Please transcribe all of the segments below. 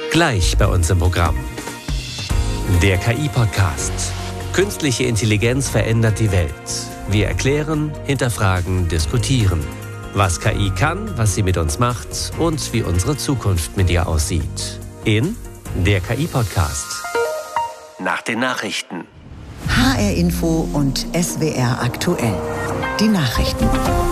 Gleich bei uns im Programm. Der KI-Podcast. Künstliche Intelligenz verändert die Welt. Wir erklären, hinterfragen, diskutieren. Was KI kann, was sie mit uns macht und wie unsere Zukunft mit ihr aussieht. In der KI-Podcast. Nach den Nachrichten. HR Info und SWR aktuell. Die Nachrichten.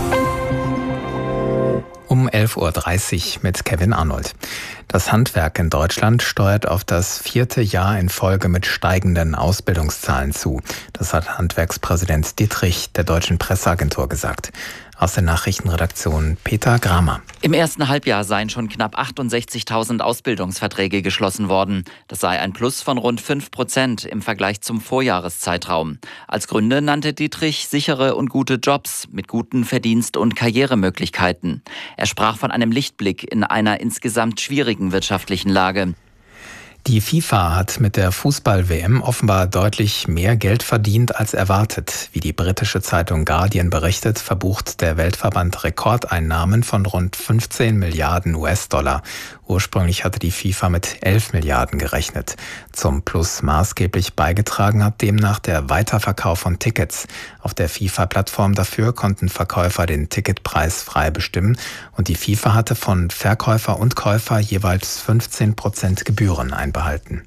Um 11.30 Uhr mit Kevin Arnold. Das Handwerk in Deutschland steuert auf das 4. Jahr in Folge mit steigenden Ausbildungszahlen zu. Das hat Handwerkspräsident Dittrich der Deutschen Presseagentur gesagt. Aus der Nachrichtenredaktion Peter Gramer. Im ersten Halbjahr seien schon knapp 68.000 Ausbildungsverträge geschlossen worden. Das sei ein Plus von rund 5% im Vergleich zum Vorjahreszeitraum. Als Gründe nannte Dittrich sichere und gute Jobs mit guten Verdienst- und Karrieremöglichkeiten. Er sprach von einem Lichtblick in einer insgesamt schwierigen wirtschaftlichen Lage. Die FIFA hat mit der Fußball-WM offenbar deutlich mehr Geld verdient als erwartet. Wie die britische Zeitung Guardian berichtet, verbucht der Weltverband Rekordeinnahmen von rund 15 Milliarden US-Dollar. Ursprünglich hatte die FIFA mit 11 Milliarden gerechnet. Zum Plus maßgeblich beigetragen hat demnach der Weiterverkauf von Tickets. Auf der FIFA-Plattform dafür konnten Verkäufer den Ticketpreis frei bestimmen und die FIFA hatte von Verkäufer und Käufer jeweils 15% Gebühren einbehalten.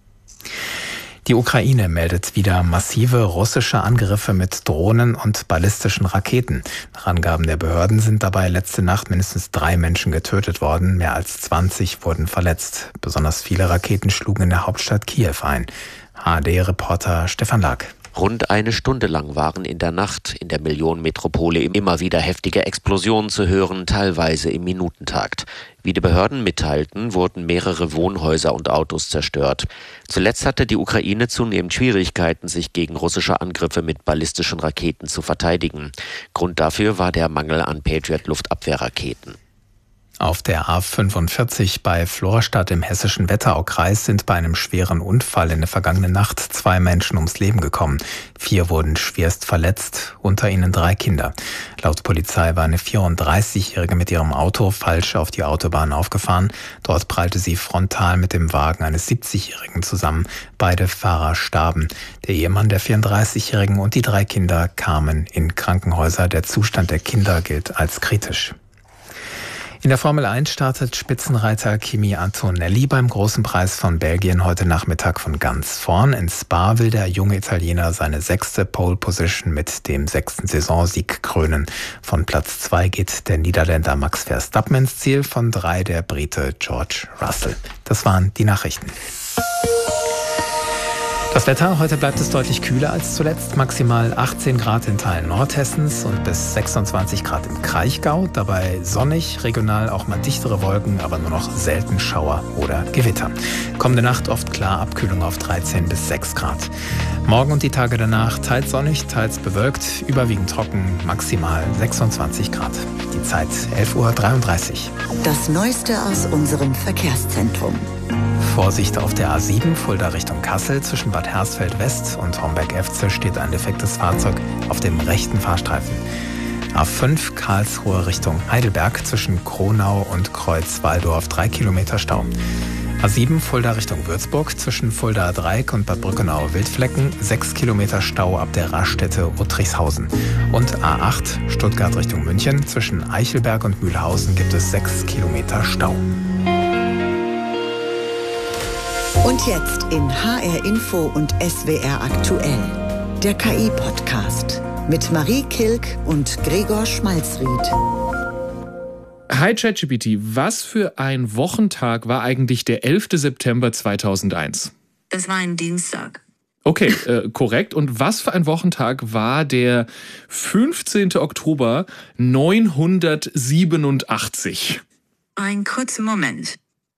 Die Ukraine meldet wieder massive russische Angriffe mit Drohnen und ballistischen Raketen. Nach Angaben der Behörden sind dabei letzte Nacht mindestens 3 Menschen getötet worden, mehr als 20 wurden verletzt. Besonders viele Raketen schlugen in der Hauptstadt Kiew ein. ARD-Reporter Stefan Lag. Rund eine Stunde lang waren in der Nacht in der Millionenmetropole immer wieder heftige Explosionen zu hören, teilweise im Minutentakt. Wie die Behörden mitteilten, wurden mehrere Wohnhäuser und Autos zerstört. Zuletzt hatte die Ukraine zunehmend Schwierigkeiten, sich gegen russische Angriffe mit ballistischen Raketen zu verteidigen. Grund dafür war der Mangel an Patriot-Luftabwehrraketen. Auf der A45 bei Florstadt im hessischen Wetteraukreis sind bei einem schweren Unfall in der vergangenen Nacht 2 Menschen ums Leben gekommen. 4 wurden schwerst verletzt, unter ihnen 3 Kinder. Laut Polizei war eine 34-Jährige mit ihrem Auto falsch auf die Autobahn aufgefahren. Dort prallte sie frontal mit dem Wagen eines 70-Jährigen zusammen. Beide Fahrer starben. Der Ehemann der 34-Jährigen und die 3 Kinder kamen in Krankenhäuser. Der Zustand der Kinder gilt als kritisch. In der Formel 1 startet Spitzenreiter Kimi Antonelli beim Großen Preis von Belgien heute Nachmittag von ganz vorn. In Spa will der junge Italiener seine 6. Pole Position mit dem 6. Saisonsieg krönen. Von Platz 2 geht der Niederländer Max Verstappen ins Ziel, von 3 der Brite George Russell. Das waren die Nachrichten. Das Wetter, heute bleibt es deutlich kühler als zuletzt, maximal 18 Grad in Teilen Nordhessens und bis 26 Grad im Kraichgau. Dabei sonnig, regional auch mal dichtere Wolken, aber nur noch selten Schauer oder Gewitter. Kommende Nacht oft klar, Abkühlung auf 13 bis 6 Grad. Morgen und die Tage danach teils sonnig, teils bewölkt, überwiegend trocken, maximal 26 Grad. Die Zeit 11.33 Uhr. Das Neueste aus unserem Verkehrszentrum. Vorsicht auf der A7 Fulda Richtung Kassel. Zwischen Bad Hersfeld West und Homberg-Efze steht ein defektes Fahrzeug auf dem rechten Fahrstreifen. A5 Karlsruhe Richtung Heidelberg. Zwischen Kronau und Kreuz-Walldorf 3 Kilometer Stau. A7 Fulda Richtung Würzburg. Zwischen Fulda Dreieck und Bad Brückenau-Wildflecken 6 Kilometer Stau ab der Raststätte Uttrichshausen. Und A8 Stuttgart Richtung München. Zwischen Eichelberg und Mühlhausen gibt es 6 Kilometer Stau. Und jetzt in HR Info und SWR aktuell. Der KI-Podcast mit Marie Kilk und Gregor Schmalzried. Hi ChatGPT, was für ein Wochentag war eigentlich der 11. September 2001? Das war ein Dienstag. Okay, korrekt. Und was für ein Wochentag war der 15. Oktober 987? Ein kurzer Moment.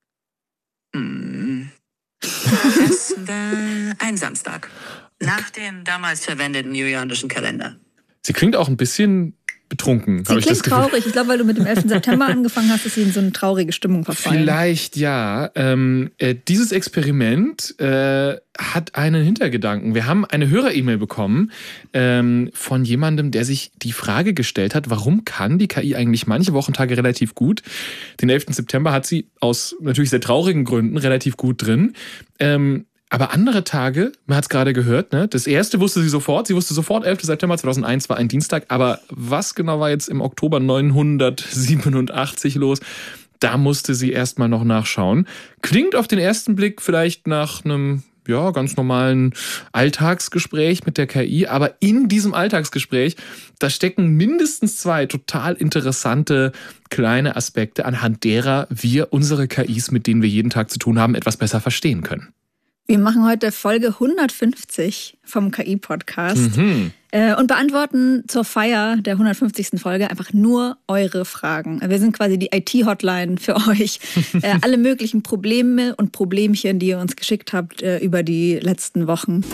Das war ein Samstag. Nach dem damals verwendeten julianischen Kalender. Sie klingt auch ein bisschen betrunken. Sie klingt traurig. Ich glaube, weil du mit dem 11. September angefangen hast, ist sie in so eine traurige Stimmung verfallen. Vielleicht ja. Dieses Experiment hat einen Hintergedanken. Wir haben eine Hörer-E-Mail bekommen von jemandem, der sich die Frage gestellt hat, warum kann die KI eigentlich manche Wochentage relativ gut? Den 11. September hat sie aus natürlich sehr traurigen Gründen relativ gut drin. Aber andere Tage, man hat es gerade gehört, ne? Das erste wusste sie sofort. Sie wusste sofort, 11. September 2001 war ein Dienstag. Aber was genau war jetzt im Oktober 987 los? Da musste sie erstmal noch nachschauen. Klingt auf den ersten Blick vielleicht nach einem ganz normalen Alltagsgespräch mit der KI. Aber in diesem Alltagsgespräch, da stecken mindestens 2 total interessante kleine Aspekte, anhand derer wir unsere KIs, mit denen wir jeden Tag zu tun haben, etwas besser verstehen können. Wir machen heute Folge 150 vom KI-Podcast und beantworten zur Feier der 150. Folge einfach nur eure Fragen. Wir sind quasi die IT-Hotline für euch. Alle möglichen Probleme und Problemchen, die ihr uns geschickt habt über die letzten Wochen.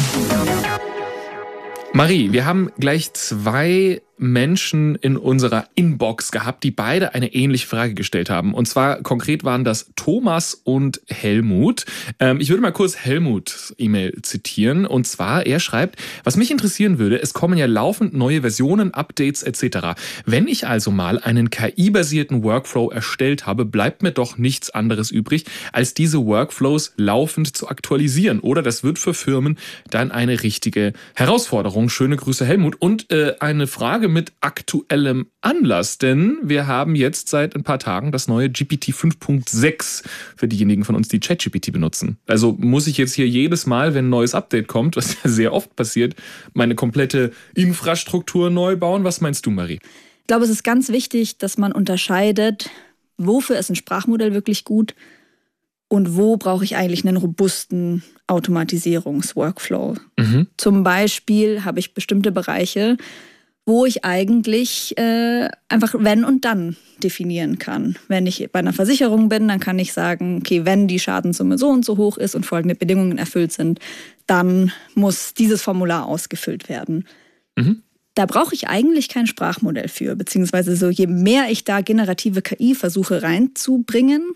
Marie, wir haben gleich 2 Menschen in unserer Inbox gehabt, die beide eine ähnliche Frage gestellt haben. Und zwar konkret waren das Thomas und Helmut. Ich würde mal kurz Helmuts E-Mail zitieren. Und zwar, er schreibt, was mich interessieren würde, es kommen ja laufend neue Versionen, Updates etc. Wenn ich also mal einen KI-basierten Workflow erstellt habe, bleibt mir doch nichts anderes übrig, als diese Workflows laufend zu aktualisieren. Oder das wird für Firmen dann eine richtige Herausforderung. Schöne Grüße, Helmut. Und eine Frage mit aktuellem Anlass, denn wir haben jetzt seit ein paar Tagen das neue GPT 5.6 für diejenigen von uns, die ChatGPT benutzen. Also muss ich jetzt hier jedes Mal, wenn ein neues Update kommt, was ja sehr oft passiert, meine komplette Infrastruktur neu bauen? Was meinst du, Marie? Ich glaube, es ist ganz wichtig, dass man unterscheidet, wofür ist ein Sprachmodell wirklich gut und wo brauche ich eigentlich einen robusten Automatisierungsworkflow. Zum Beispiel habe ich bestimmte Bereiche, wo ich eigentlich einfach wenn und dann definieren kann. Wenn ich bei einer Versicherung bin, dann kann ich sagen, okay, wenn die Schadenssumme so und so hoch ist und folgende Bedingungen erfüllt sind, dann muss dieses Formular ausgefüllt werden. Da brauche ich eigentlich kein Sprachmodell für, beziehungsweise so je mehr ich da generative KI versuche reinzubringen,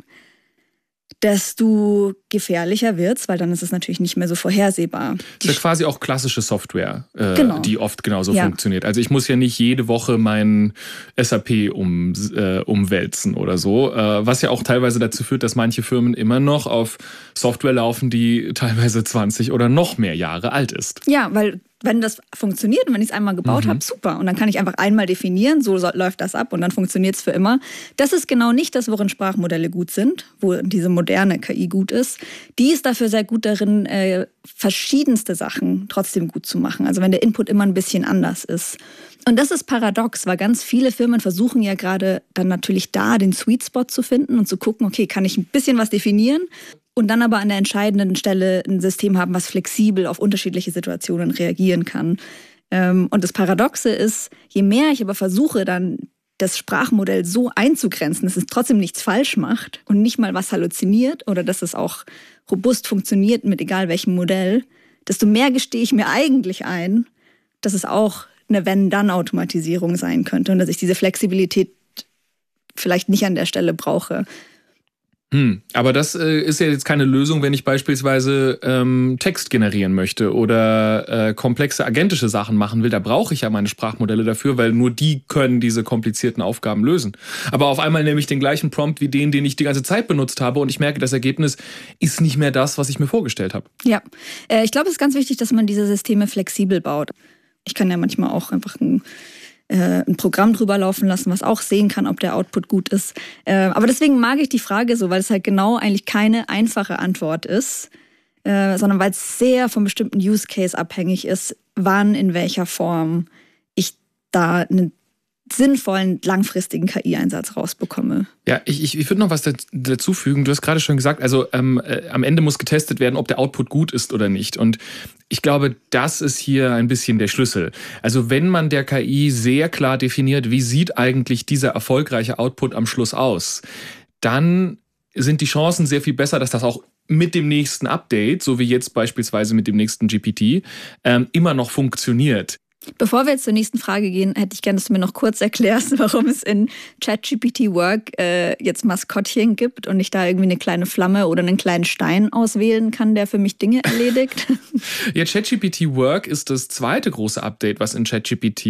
desto gefährlicher wird's, weil dann ist es natürlich nicht mehr so vorhersehbar. Das ist ja quasi auch klassische Software, genau, die oft genauso funktioniert. Also ich muss ja nicht jede Woche mein SAP umwälzen oder so, was ja auch teilweise dazu führt, dass manche Firmen immer noch auf Software laufen, die teilweise 20 oder noch mehr Jahre alt ist. Ja, weil wenn das funktioniert und wenn ich es einmal gebaut habe, super. Und dann kann ich einfach einmal definieren, so läuft das ab und dann funktioniert es für immer. Das ist genau nicht das, worin Sprachmodelle gut sind, wo diese moderne KI gut ist. Die ist dafür sehr gut darin, verschiedenste Sachen trotzdem gut zu machen. Also wenn der Input immer ein bisschen anders ist. Und das ist paradox, weil ganz viele Firmen versuchen ja gerade dann natürlich da den Sweet Spot zu finden und zu gucken, okay, kann ich ein bisschen was definieren? Und dann aber an der entscheidenden Stelle ein System haben, was flexibel auf unterschiedliche Situationen reagieren kann. Und das Paradoxe ist, je mehr ich aber versuche, dann das Sprachmodell so einzugrenzen, dass es trotzdem nichts falsch macht und nicht mal was halluziniert oder dass es auch robust funktioniert mit egal welchem Modell, desto mehr gestehe ich mir eigentlich ein, dass es auch eine Wenn-Dann-Automatisierung sein könnte und dass ich diese Flexibilität vielleicht nicht an der Stelle brauche. Aber das ist ja jetzt keine Lösung, wenn ich beispielsweise Text generieren möchte oder komplexe agentische Sachen machen will. Da brauche ich ja meine Sprachmodelle dafür, weil nur die können diese komplizierten Aufgaben lösen. Aber auf einmal nehme ich den gleichen Prompt wie den ich die ganze Zeit benutzt habe und ich merke, das Ergebnis ist nicht mehr das, was ich mir vorgestellt habe. Ja, ich glaube, es ist ganz wichtig, dass man diese Systeme flexibel baut. Ich kann ja manchmal auch einfach ein Programm drüber laufen lassen, was auch sehen kann, ob der Output gut ist. Aber deswegen mag ich die Frage so, weil es halt genau eigentlich keine einfache Antwort ist, sondern weil es sehr vom bestimmten Use Case abhängig ist, wann, in welcher Form ich da einen sinnvollen, langfristigen KI-Einsatz rausbekomme. Ja, ich würde noch was dazu fügen. Du hast gerade schon gesagt, also am Ende muss getestet werden, ob der Output gut ist oder nicht. Und ich glaube, das ist hier ein bisschen der Schlüssel. Also wenn man der KI sehr klar definiert, wie sieht eigentlich dieser erfolgreiche Output am Schluss aus, dann sind die Chancen sehr viel besser, dass das auch mit dem nächsten Update, so wie jetzt beispielsweise mit dem nächsten GPT, immer noch funktioniert. Bevor wir jetzt zur nächsten Frage gehen, hätte ich gerne, dass du mir noch kurz erklärst, warum es in ChatGPT Work jetzt Maskottchen gibt und ich da irgendwie eine kleine Flamme oder einen kleinen Stein auswählen kann, der für mich Dinge erledigt. Ja, ChatGPT Work ist das zweite große Update, was in ChatGPT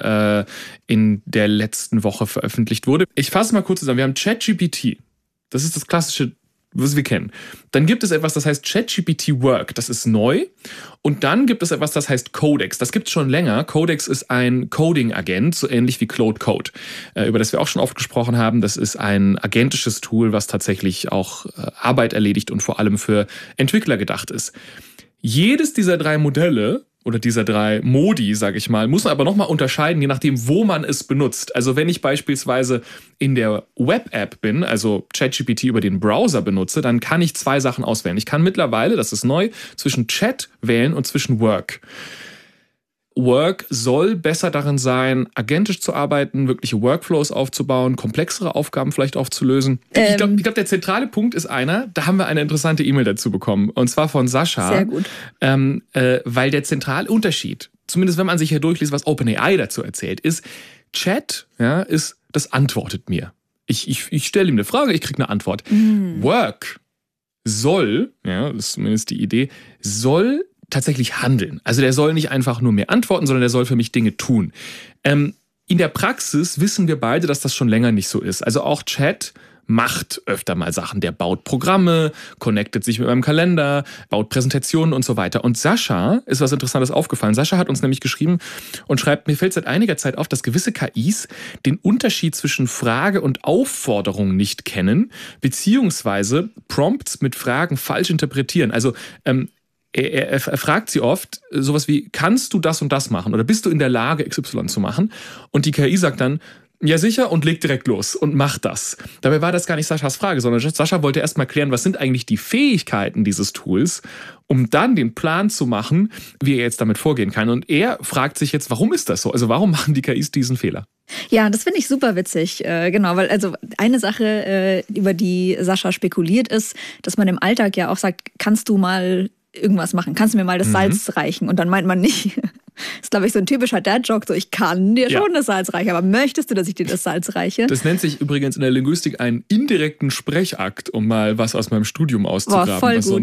in der letzten Woche veröffentlicht wurde. Ich fasse mal kurz zusammen. Wir haben ChatGPT. Das ist das klassische, was wir kennen. Dann gibt es etwas, das heißt ChatGPT Work. Das ist neu. Und dann gibt es etwas, das heißt Codex. Das gibt es schon länger. Codex ist ein Coding-Agent, so ähnlich wie Claude Code, über das wir auch schon oft gesprochen haben. Das ist ein agentisches Tool, was tatsächlich auch Arbeit erledigt und vor allem für Entwickler gedacht ist. Jedes dieser 3 Modelle oder dieser 3 Modi, sage ich mal, muss man aber nochmal unterscheiden, je nachdem, wo man es benutzt. Also wenn ich beispielsweise in der Web-App bin, also ChatGPT über den Browser benutze, dann kann ich 2 Sachen auswählen. Ich kann mittlerweile, das ist neu, zwischen Chat wählen und zwischen Work. Work soll besser darin sein, agentisch zu arbeiten, wirkliche Workflows aufzubauen, komplexere Aufgaben vielleicht aufzulösen. Ich glaube, der zentrale Punkt ist da haben wir eine interessante E-Mail dazu bekommen. Und zwar von Sascha. Sehr gut. Weil der zentrale Unterschied, zumindest wenn man sich hier durchliest, was OpenAI dazu erzählt, ist, Chat, ja, das antwortet mir. Ich stelle ihm eine Frage, ich kriege eine Antwort. Work soll, ja, das ist zumindest die Idee, soll tatsächlich handeln. Also der soll nicht einfach nur mir antworten, sondern der soll für mich Dinge tun. In der Praxis wissen wir beide, dass das schon länger nicht so ist. Also auch Chat macht öfter mal Sachen. Der baut Programme, connectet sich mit meinem Kalender, baut Präsentationen und so weiter. Und Sascha ist was Interessantes aufgefallen. Sascha hat uns nämlich geschrieben und schreibt, mir fällt seit einiger Zeit auf, dass gewisse KIs den Unterschied zwischen Frage und Aufforderung nicht kennen, beziehungsweise Prompts mit Fragen falsch interpretieren. Also er fragt sie oft sowas wie, kannst du das und das machen? Oder bist du in der Lage, XY zu machen? Und die KI sagt dann, ja sicher, und legt direkt los und macht das. Dabei war das gar nicht Saschas Frage, sondern Sascha wollte erst mal klären, was sind eigentlich die Fähigkeiten dieses Tools, um dann den Plan zu machen, wie er jetzt damit vorgehen kann. Und er fragt sich jetzt, warum ist das so? Also warum machen die KIs diesen Fehler? Ja, das finde ich super witzig. Genau, weil also eine Sache, über die Sascha spekuliert, ist, dass man im Alltag ja auch sagt, kannst du mal irgendwas machen, kannst du mir mal das Salz reichen? Und dann meint man nicht, das ist glaube ich so ein typischer Dad-Joke, so ich kann dir schon das Salz reichen, aber möchtest du, dass ich dir das Salz reiche? Das nennt sich übrigens in der Linguistik einen indirekten Sprechakt, um mal was aus meinem Studium auszugraben. Boah, voll gut.